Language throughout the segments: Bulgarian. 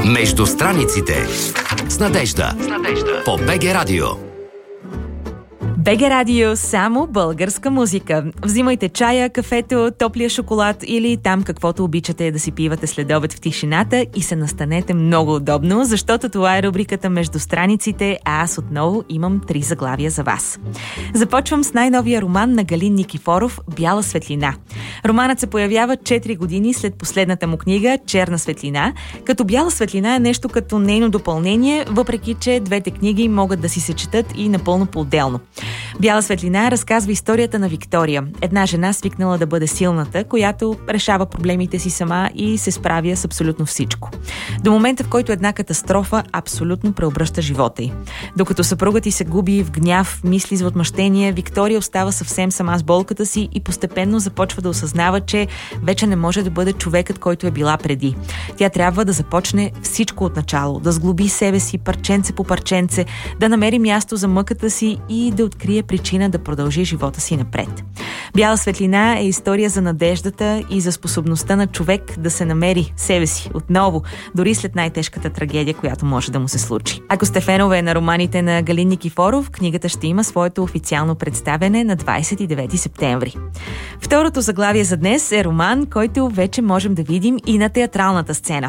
Между страниците с Надежда. По БГ Радио. БГ Радио, само българска музика. Взимайте чая, кафето, топлия шоколад или там каквото обичате да си пивате след обед в тишината и се настанете много удобно, защото това е рубриката Между страниците, а аз отново имам 3 заглавия за вас. Започвам с най-новия роман на Галин Никифоров «Бяла светлина». Романът се появява 4 години след последната му книга «Черна светлина», като «Бяла светлина» е нещо като нейно допълнение, въпреки че двете книги могат да си се четат и напълно по-отделно. «Бяла светлина» разказва историята на Виктория, една жена свикнала да бъде силната, която решава проблемите си сама и се справя с абсолютно всичко. До момента, в който една катастрофа абсолютно преобръща живота й. Докато съпругът й се губи в гняв, мисли за отмъщение, Виктория остава съвсем сама с болката си и постепенно започва да осъзнава, че вече не може да бъде човекът, който е била преди. Тя трябва да започне всичко от начало, да сглоби себе си парченце по парченце, да намери място за мъката си и да открие причина да продължи живота си напред. «Бяла светлина» е история за надеждата и за способността на човек да се намери себе си отново, дори след най-тежката трагедия, която може да му се случи. Ако сте фенове на романите на Галин Никифоров, книгата ще има своето официално представяне на 29 септември. Второто заглавие за днес е роман, който вече можем да видим и на театралната сцена.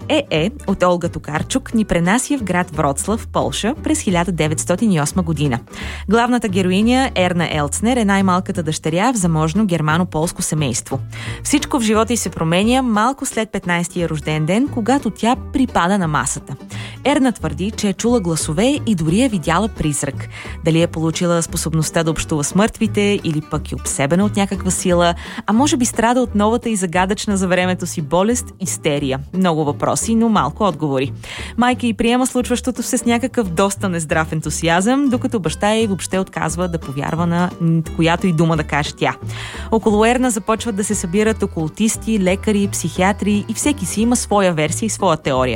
От Олга Токарчук ни пренася в град Вроцлав, Полша, през 1908 година. Главната героиня Ерна Елцнер е най-малката дъщеря в заможно германо-полско семейство. Всичко в живота й се променя малко след 15-тия рожден ден, когато тя припада на масата. Ерна твърди, че е чула гласове и дори е видяла призрак. Дали е получила способността да общува с мъртвите или пък е обсебена от някаква сила, а може би страда от новата и загадъчна за времето си болест – истерия. Много въпроси, но малко отговори. Майка й приема случващото се с някакъв доста нездрав ентусиазъм, докато баща й въобще отказва да повярва на която и дума да каже тя. Около Ерна започват да се събират окултисти, лекари, психиатри и всеки си има своя версия и своя теория.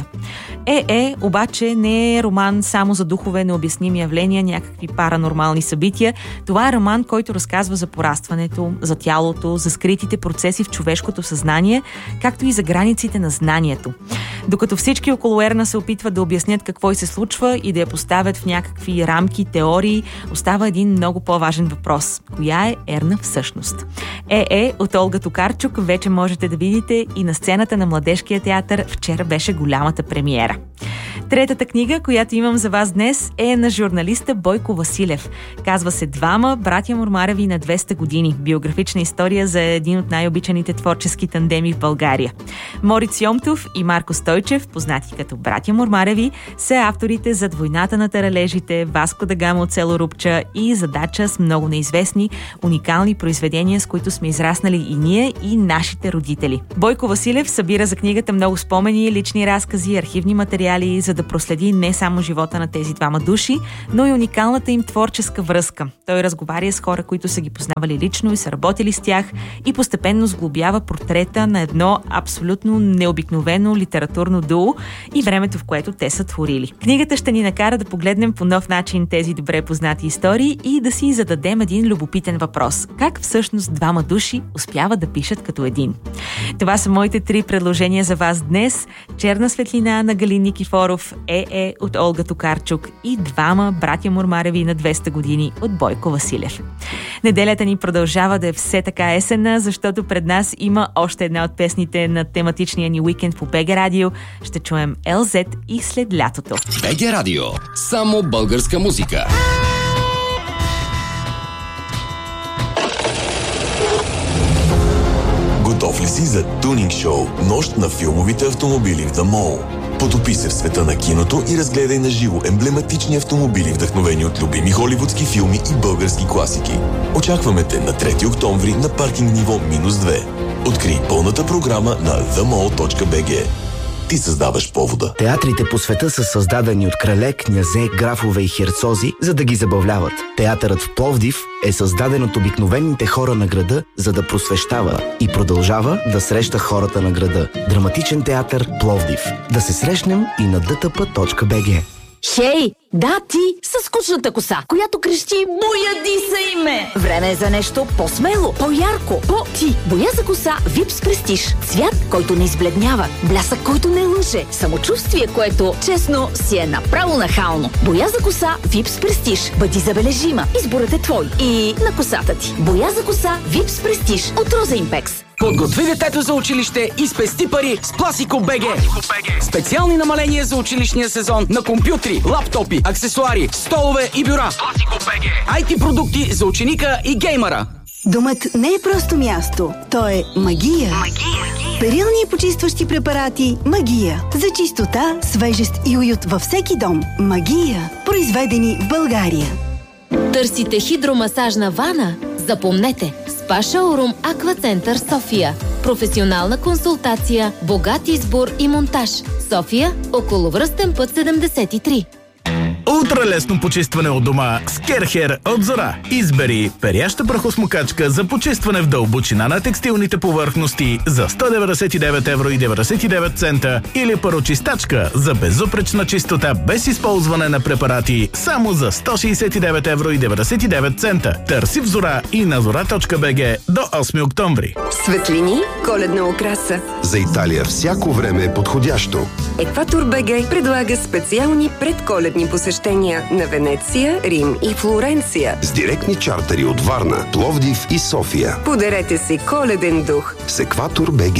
Обаче не е роман само за духове, необясними явления, някакви паранормални събития. Това е роман, който разказва за порастването, за тялото, за скритите процеси в човешкото съзнание, както и за границите на знанието. Докато всички около Ерна се опитват да обяснят какво й се случва и да я поставят в някакви рамки, теории, остава един много по-важен въпрос. Коя е Ерна всъщност? От Олга Токарчук вече можете да видите и на сцената на Младежкия театър. Вчера беше голямата премиера. Третата книга, която имам за вас днес, е на журналиста Бойко Василев. Казва се «Двама братя Мурмареви на 200 години». Биографична история за един от най-обичаните творчески тандеми в България. Мориц Йомтов и Марко Стойчев, познати като братя Мурмареви, са авторите за «Войната на таралежите», «Васко да Гама от село Рупча» и «Задача» с много неизвестни, уникални произведения, с които сме израснали и ние, и нашите родители. Бойко Василев събира за книгата много спомени, лични разкази, архивни материали, за да проследи не само живота на тези двама души, но и уникалната им творческа връзка. Той разговаря с хора, които са ги познавали лично и са работили с тях и постепенно сглобява портрета на едно абсолютно необикновено литературно дуо и времето, в което те са творили. Книгата ще ни накара да погледнем по нов начин тези добре познати истории и да си зададем един любопитен въпрос. Как всъщност двама души успяват да пишат като един? Това са моите 3 предложения за вас днес. «Черна светлина» на Галин Никифоров, от Олга Токарчук и «Двама братя Мурмареви на 200 години» от Бойко Василев. Неделята ни продължава да е все така есенна, защото пред нас има още една от песните на тематичния ни уикенд по БГ Радио. Ще чуем ЛЗ и «След лятото». БГ Радио. Само българска музика. Готов ли си за тунинг шоу «Нощ на филмовите автомобили в The Mall»? Потопи се в света на киното и разгледай на живо емблематични автомобили, вдъхновени от любими холивудски филми и български класики. Очакваме те на 3 октомври на паркинг ниво -2. Открий пълната програма на themall.bg. Ти създаваш повода. Театрите по света са създадени от крале, князе, графове и херцози, за да ги забавляват. Театърът в Пловдив е създаден от обикновените хора на града, за да просвещава и продължава да среща хората на града. Драматичен театър Пловдив. Да се срещнем и на dtp.bg. Хей, да, ти с скучната коса, която крещи "Бояди се име". Време е за нещо по-смело, по-ярко, по-ти. Боя за коса Vips Prestige. Цвят, който не избледнява, блясък, който не лъже, самочувствие, което, честно, си е направо нахално. Боя за коса Vips Prestige. Бъди забележима. Изборът е твой и на косата ти. Боя за коса Vips Prestige от Роза Импекс. Подготви детето за училище и спести пари с Пласико БГ. Специални намаления за училищния сезон на компютри, лаптопи, аксесуари, столове и бюра. Пласико БГ. IT продукти за ученика и геймера. Домът не е просто място, то е магия. Перилни и почистващи препарати "Магия". За чистота, свежест и уют във всеки дом. "Магия". Произведени в България. Търсите хидромасажна вана? Запомнете! СПА Шоурум Аквацентър София. Професионална консултация, богат избор и монтаж. София, околовръстен път 73. Ултралесно почистване от дома с Керхер от Зора. Избери перяща прахосмокачка за почистване в дълбочина на текстилните повърхности за 199,99 евро или парочистачка за безупречна чистота без използване на препарати само за 169,99 евро. Търси в Зора и на zora.bg до 8 октомври. Светлини, коледна украса. За Италия всяко време е подходящо. Екватор БГ предлага специални предколедни посещения на Венеция, Рим и Флоренция. С директни чартери от Варна, Пловдив и София. Подарете си коледен дух с Екватор БГ.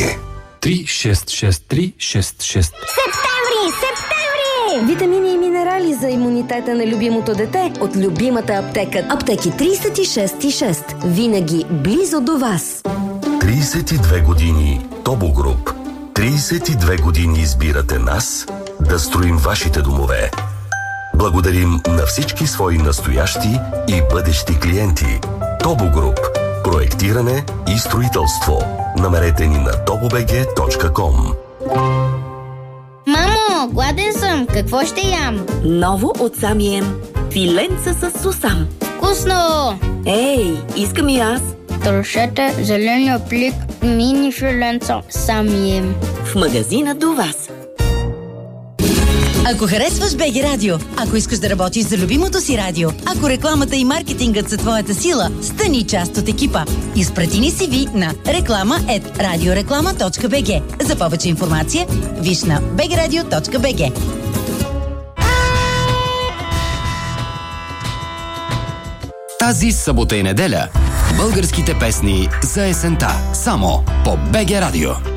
366366. Септември! Витамини и минерали за имунитета на любимото дете от любимата аптека. Аптеки 36,6. Винаги близо до вас. 32 години Тобо Груп. 32 години избирате нас да строим вашите домове. Благодарим на всички свои настоящи и бъдещи клиенти. Тобо Груп. Проектиране и строителство. Намерете ни на tobobg.com. Мамо, гладен съм. Какво ще ям? Ново от Самием. Филенца с сусам. Вкусно! Ей, искам и аз. Трошете зеления плик мини филенца Самием. В магазина до вас. Ако харесваш БГ Радио, ако искаш да работиш за любимото си радио, ако рекламата и маркетингът са твоята сила, стани част от екипа. Изпрати ни CV на reklama@radioreklama.bg. За повече информация, виж на bgradio.bg. Тази събота и неделя българските песни за есента само по БГ Радио.